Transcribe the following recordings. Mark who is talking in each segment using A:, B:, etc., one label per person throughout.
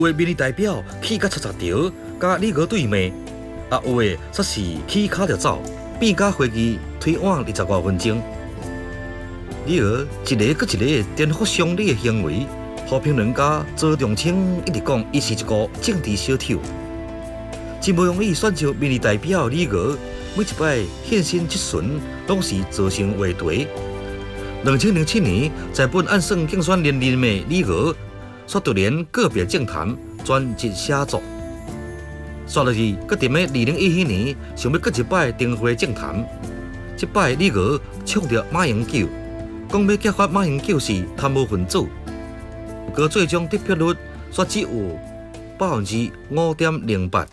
A: 有的民意代表气甲擦条，甲李娥对骂，有的则是起脚就走，变甲飞机推晚20多分钟。李娥一个搁一个颠覆常理的行为，互评论家周仲清一直讲伊是一个政治小丑。真无容易选上民意代表李娥，每一摆现身即巡，拢是造成话题。2007年，在本按算竞选连任的李娥，刷到连个别政坛专职写作。刷落去，搁踮咧2017年，想要搁一摆重回政坛。即摆李娥冲着马英九，讲要揭发马英九是贪污分子。哥最终得票率却只有5.08%。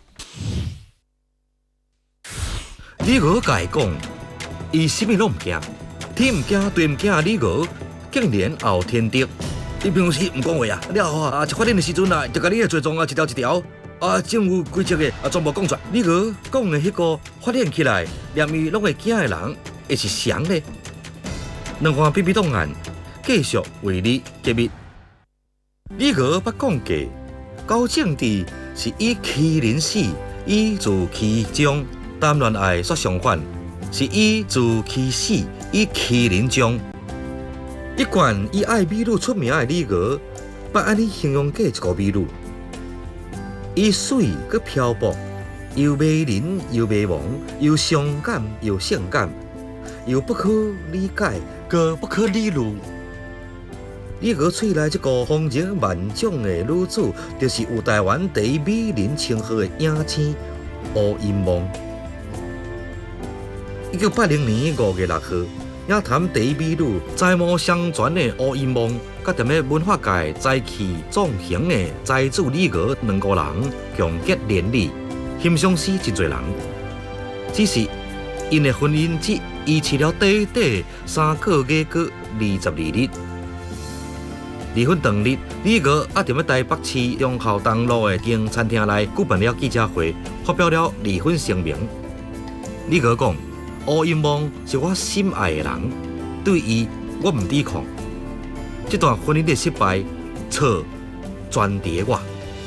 A: 李娥甲伊讲，伊啥物拢毋惊，天毋惊地毋惊的李娥，竟然也有天敌。你平时毋讲话啊，了后一发展的时阵啊，就甲你的罪状一条一条政府规则的全部讲出来。李娥讲的迄个发展起来，连伊拢会惊的人，会是谁呢？两岸秘密档案继续为你揭秘。李娥捌讲过，搞政治是以其人死，以治其终；谈恋爱却相反，是以治其死，以其人终。一贯以爱美女出名的李娥，捌安尼形容过一个美女：伊水佮漂泊，又迷人又迷茫，又伤感又性感，又不可理解，佮不可理喻。李娥喙内这个风情万种的女子，就是有台湾第一美人称号的影星吴英梦。1980年5月6号，影坛第一美女、才貌双全的吴英梦，甲踮咧文化界财气纵横的才子李娥两个人共结连理，欣赏死真侪人。只是因的婚姻只维持了短短3个月过22日。离婚当日，李娥踱踮咧台北市忠孝东路的间餐厅内举办了记者会，发表了离婚声明。李娥讲：“吴英梦是我心爱的人，对伊我唔抵抗。这段婚姻的失败，错全伫我。”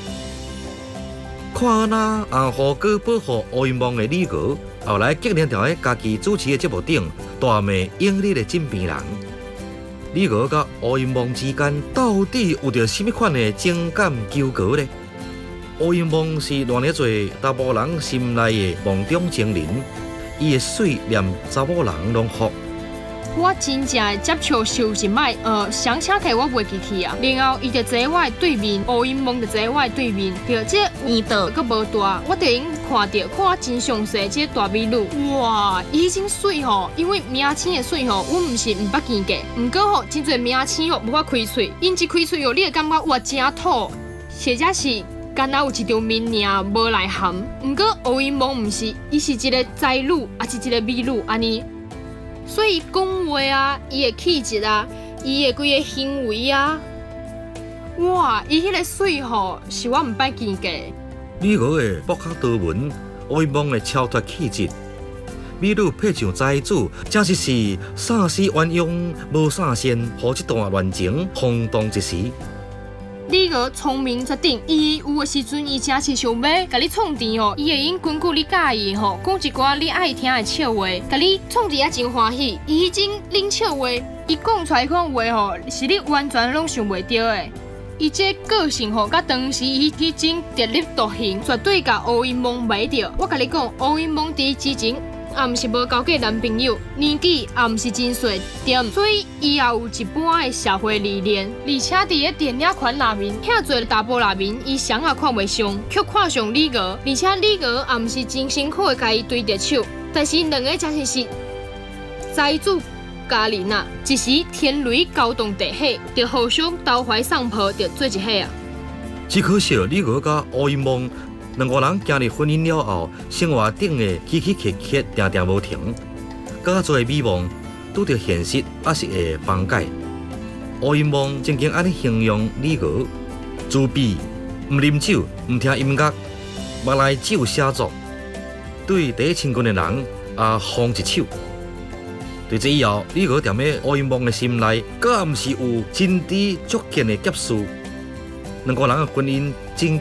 A: 看那护哥保护吴英梦的李娥，后来竟然在家己主持的节目顶大骂英丽的枕边人。李娥甲吴英梦之间到底有着甚物款的情感纠葛呢？吴英梦是偌尔侪查某人心内的梦中情人，伊的水连查某人拢服。
B: 我真正会接受受一摆，相车替我袂记去啊。然后伊就坐我的对面，吴英梦就坐我的对面，对，这年度阁无大，我就已经看我真详细这大美女，哇，伊真水吼！因为名星的水吼，阮毋是毋捌见过，毋过吼，真侪名星吼无法开喙，因一开喙吼，你会感觉哇真土，或者是敢若有一张面尔无内涵。毋过吴英梦毋是，伊是一个才女，也是一个美女安尼。所以讲话啊，伊的气质啊，伊的规个行为啊，哇，伊迄个水吼是我毋捌见过。
A: 李娥的博学多闻，吴英梦的超脱气质，美女配上才子，真是啥时鸳鸯无啥仙，互这段恋情轰动一时。
B: 李娥聪明绝顶，伊有的时阵伊真是想要甲你创甜哦，伊会用根据你介意吼，讲一寡你爱听的笑话，甲你创甜啊真欢喜。伊迄种冷笑话，伊讲出来款话吼，是你完全拢想袂到的。伊这个性吼，甲当时伊迄种特立独行，绝对甲吴英梦袂着。我甲你讲，吴英梦伫之前也毋是无交过男朋友，年纪也毋是真细点，所以伊也有一般的社会历练，而且伫咧电影圈内面，遐侪查甫内面，伊谁也看袂上，却看上李娥，而且李娥也毋是真辛苦的甲伊对着手，但是两个真是财主佳人啊，一时天雷勾动地火，就互相投怀送抱，就做一伙啊。
A: 只可惜李娥甲吴英梦两个人行入婚姻了后，生活顶的起起伏伏，定定无停。较侪美梦拄着现实，也是会崩解。吴英梦曾经安尼形容李娥：自闭，唔啉酒，唔听音乐，目内只有写作。对第一亲近的人也放一手。对这以后，李娥踮咧吴英梦的心内，敢毋是有真挚足见的结束？ 两个人的婚姻真